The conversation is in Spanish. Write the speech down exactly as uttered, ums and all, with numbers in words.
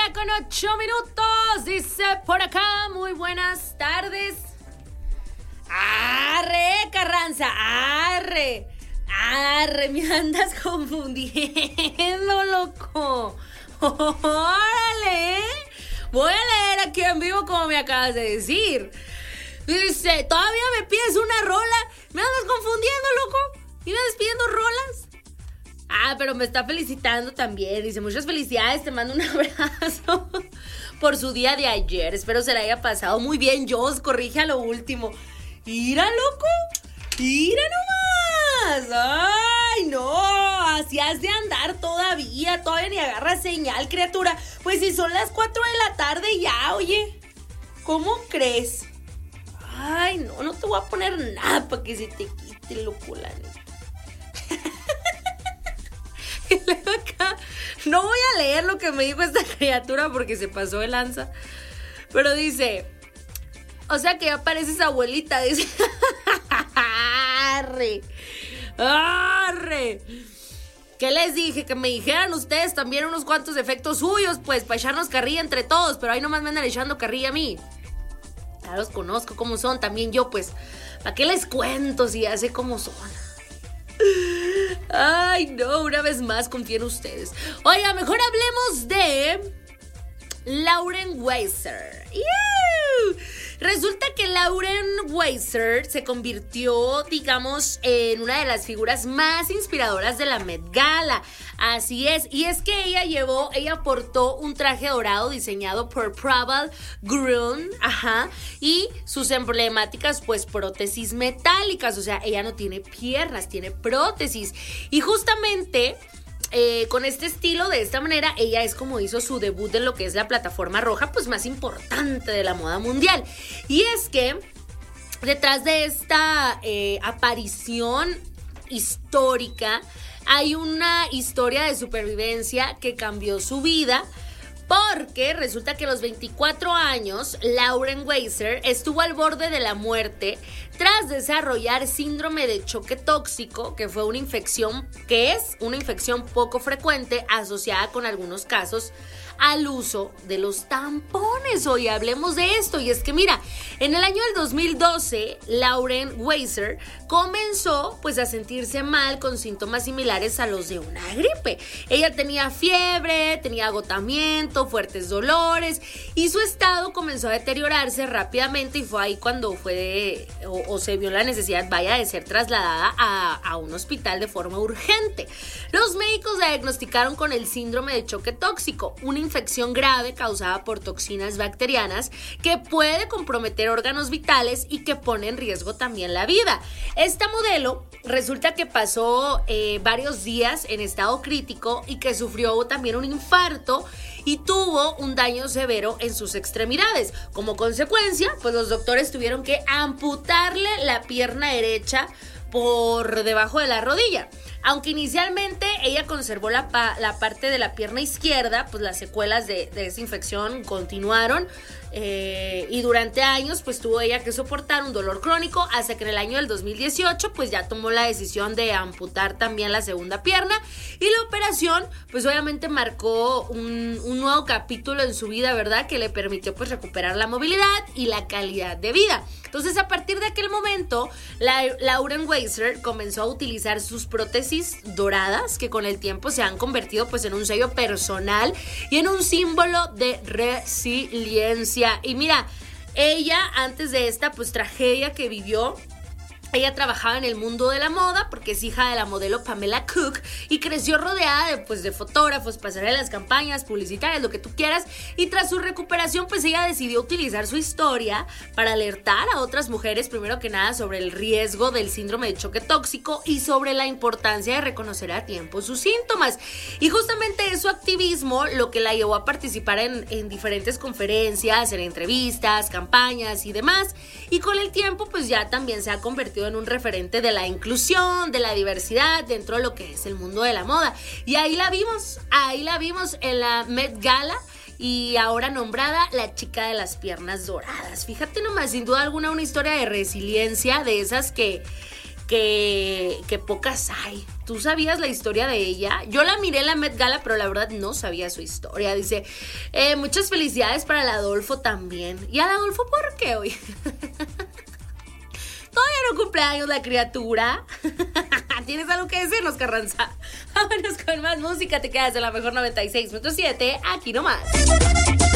día con ocho minutos, dice por acá, muy buenas tardes. Arre, Carranza, arre, arre, me andas confundiendo, loco. Órale, voy a leer aquí en vivo como me acabas de decir. Dice, todavía me pides una rola, me andas confundiendo, loco, y me andas pidiendo rolas. Ah, pero me está felicitando también. Dice, muchas felicidades, te mando un abrazo por su día de ayer. Espero se la haya pasado muy bien. Jos, corrige a lo último. ¡Ira, loco! ¡Ira nomás! ¡Ay, no! Así has de andar todavía. Todavía ni agarra señal, criatura. Pues si son las cuatro de la tarde ya, oye. ¿Cómo crees? Ay, no, no te voy a poner nada para que se te quite, loco, la neta. Acá, no voy a leer lo que me dijo esta criatura porque se pasó de lanza. Pero dice, o sea que ya pareces abuelita. Dice, arre, arre. ¿Qué les dije? Que me dijeran ustedes también unos cuantos efectos suyos, pues, para echarnos carrilla entre todos. Pero ahí nomás me andan echando carrilla a mí. Ya los conozco cómo son, también yo, pues, ¿para qué les cuento si ya sé cómo son? Ay, no, una vez más confío en ustedes. Oiga, mejor hablemos de Lauren Weiser. ¡Ew! Resulta que Lauren Weiser se convirtió, digamos, en una de las figuras más inspiradoras de la Met Gala. Así es, y es que ella llevó, ella portó un traje dorado diseñado por Praval Grun, ajá, y sus emblemáticas, pues, prótesis metálicas. O sea, ella no tiene piernas, tiene prótesis. Y justamente Eh, con este estilo, de esta manera, ella es como hizo su debut en lo que es la plataforma roja, pues más importante de la moda mundial. Y es que detrás de esta eh, aparición histórica hay una historia de supervivencia que cambió su vida. Porque resulta que a los veinticuatro años, Lauren Weiser estuvo al borde de la muerte tras desarrollar síndrome de choque tóxico, que fue una infección, que es una infección poco frecuente asociada con algunos casos al uso de los tampones. Hoy hablemos de esto, y es que mira, en el año del dos mil doce, Lauren Weiser comenzó pues a sentirse mal con síntomas similares a los de una gripe. Ella tenía fiebre, tenía agotamiento, fuertes dolores, y su estado comenzó a deteriorarse rápidamente, y fue ahí cuando fue de, o, o se vio la necesidad, vaya, de ser trasladada a, a un hospital de forma urgente. Los médicos la diagnosticaron con el síndrome de choque tóxico, una infección grave causada por toxinas bacterianas que puede comprometer órganos vitales y que pone en riesgo también la vida. Esta modelo resulta que pasó eh, varios días en estado crítico y que sufrió también un infarto y tuvo un daño severo en sus extremidades. Como consecuencia, pues los doctores tuvieron que amputarle la pierna derecha por debajo de la rodilla. Aunque inicialmente ella conservó la, pa- la parte de la pierna izquierda, pues las secuelas de, de esa infección continuaron eh, y durante años pues tuvo ella que soportar un dolor crónico, hasta que en el año del dos mil dieciocho pues ya tomó la decisión de amputar también la segunda pierna, y la operación pues obviamente marcó un, un nuevo capítulo en su vida, ¿verdad? Que le permitió pues recuperar la movilidad y la calidad de vida. Entonces, a partir de aquel momento, la, Lauren Weiser comenzó a utilizar sus prótesis doradas, que con el tiempo se han convertido pues en un sello personal y en un símbolo de resiliencia. Y mira, ella, antes de esta pues tragedia que vivió, ella trabajaba en el mundo de la moda porque es hija de la modelo Pamela Cook y creció rodeada de, pues, de fotógrafos, pasarelas, campañas publicitarias, lo que tú quieras. Y tras su recuperación, pues ella decidió utilizar su historia para alertar a otras mujeres, primero que nada, sobre el riesgo del síndrome de choque tóxico y sobre la importancia de reconocer a tiempo sus síntomas. Y justamente es su activismo lo que la llevó a participar en, en diferentes conferencias, en entrevistas, campañas y demás. Y con el tiempo, pues ya también se ha convertido en un referente de la inclusión, de la diversidad dentro de lo que es el mundo de la moda. Y ahí la vimos, ahí la vimos en la Met Gala, y ahora nombrada la chica de las piernas doradas. Fíjate nomás, sin duda alguna una historia de resiliencia, de esas que, que, que pocas hay. ¿Tú sabías la historia de ella? Yo la miré en la Met Gala, pero la verdad no sabía su historia. Dice, eh, muchas felicidades para el Adolfo también. ¿Y al Adolfo por qué hoy? Todavía no cumpleaños la criatura. ¿Tienes algo que decirnos, Carranza? Vámonos con más música. Te quedas en la mejor noventa y seis punto siete. Aquí nomás.